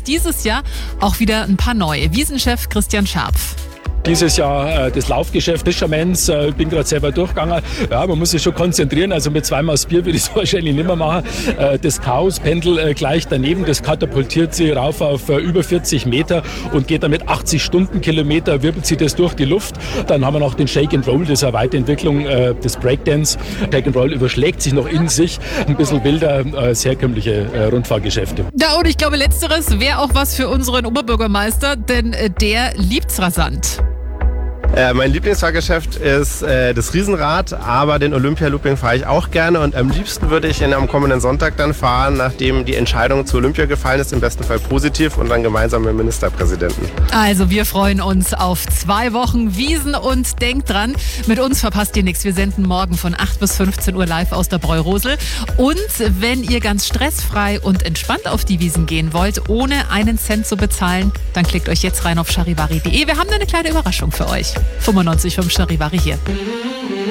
dieses Jahr auch wieder ein paar neue. Wiesenchef Christian Scharpf. Dieses Jahr das Laufgeschäft Fischermans, ich bin gerade selber durchgegangen. Ja, man muss sich schon konzentrieren, also mit 2 Maß Bier würde ich es wahrscheinlich nicht mehr machen. Das Chaospendel gleich daneben, das katapultiert sie rauf auf über 40 Meter und geht damit 80 Stundenkilometer, wirbelt sie das durch die Luft. Dann haben wir noch den Shake and Roll, das ist eine Weiterentwicklung des Breakdance. Shake and Roll überschlägt sich noch in sich, ein bisschen wilder als herkömmliche Rundfahrgeschäfte. Ja, und ich glaube, letzteres wäre auch was für unseren Oberbürgermeister, denn der liebt's rasant. Mein Lieblingsfahrgeschäft ist das Riesenrad, aber den Olympia-Looping fahre ich auch gerne und am liebsten würde ich ihn am kommenden Sonntag dann fahren, nachdem die Entscheidung zu Olympia gefallen ist, im besten Fall positiv und dann gemeinsam mit dem Ministerpräsidenten. Also wir freuen uns auf 2 Wochen Wiesn und denkt dran, mit uns verpasst ihr nichts. Wir senden morgen von 8 bis 15 Uhr live aus der Bräurosel. Und wenn ihr ganz stressfrei und entspannt auf die Wiesn gehen wollt, ohne einen Cent zu bezahlen, dann klickt euch jetzt rein auf charivari.de. Wir haben eine kleine Überraschung für euch. 95,5 Charivari hier.